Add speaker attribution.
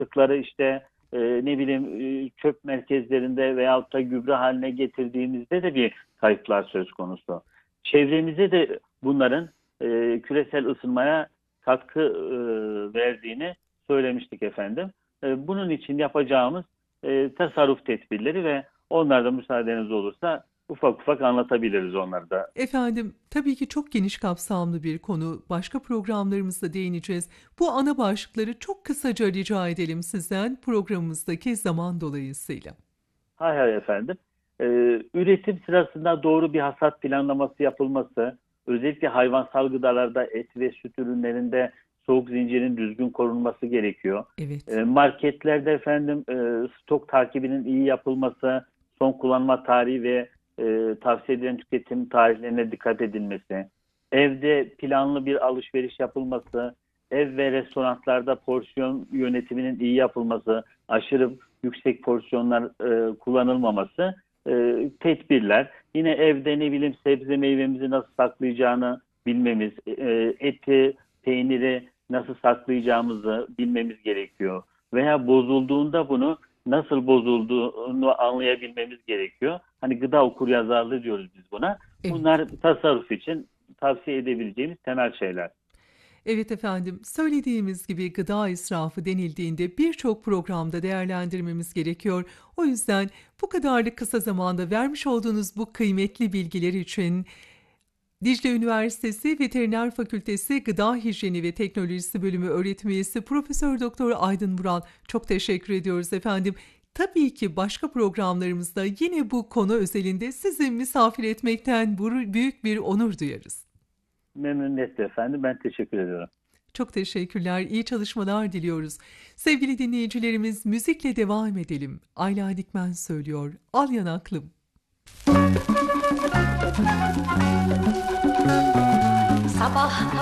Speaker 1: atıkları işte çöp merkezlerinde veyahut da gübre haline getirdiğimizde de bir kayıplar söz konusu. Çevremize de bunların küresel ısınmaya katkı verdiğini söylemiştik efendim. Bunun için yapacağımız tasarruf tedbirleri ve onlarda müsaadeniz olursa ufak ufak anlatabiliriz onları da.
Speaker 2: Efendim, tabii ki çok geniş kapsamlı bir konu. Başka programlarımızda değineceğiz. Bu ana başlıkları çok kısaca rica edelim sizden programımızdaki zaman dolayısıyla.
Speaker 1: Hay hay efendim. Üretim sırasında doğru bir hasat planlaması yapılması, özellikle hayvansal gıdalarda et ve süt ürünlerinde soğuk zincirin düzgün korunması gerekiyor.
Speaker 2: Evet.
Speaker 1: Marketlerde efendim stok takibinin iyi yapılması, son kullanma tarihi ve tavsiye edilen tüketim tarihlerine dikkat edilmesi, evde planlı bir alışveriş yapılması, ev ve restoranlarda porsiyon yönetiminin iyi yapılması, aşırı yüksek porsiyonlar kullanılmaması tedbirler. Yine evde sebze meyvemizi nasıl saklayacağını bilmemiz, eti, peyniri nasıl saklayacağımızı bilmemiz gerekiyor. Veya bozulduğunda bunu nasıl bozulduğunu anlayabilmemiz gerekiyor. Hani gıda okuryazarlığı diyoruz biz buna.
Speaker 2: Evet.
Speaker 1: Bunlar tasarruf için tavsiye edebileceğimiz temel şeyler.
Speaker 2: Evet efendim, söylediğimiz gibi gıda israfı denildiğinde birçok programda değerlendirmemiz gerekiyor. O yüzden bu kadarlık kısa zamanda vermiş olduğunuz bu kıymetli bilgiler için Dicle Üniversitesi Veteriner Fakültesi Gıda Hijyeni ve Teknolojisi Bölümü öğretim üyesi Profesör Doktor Aydın Vural, çok teşekkür ediyoruz efendim. Tabii ki başka programlarımızda yine bu konu özelinde sizi misafir etmekten büyük bir onur duyarız.
Speaker 1: Memnuniyetle efendim. Ben teşekkür ediyorum.
Speaker 2: Çok teşekkürler, iyi çalışmalar diliyoruz. Sevgili dinleyicilerimiz, müzikle devam edelim. Ayla Dikmen söylüyor, Al Yanaklım.
Speaker 3: Sabah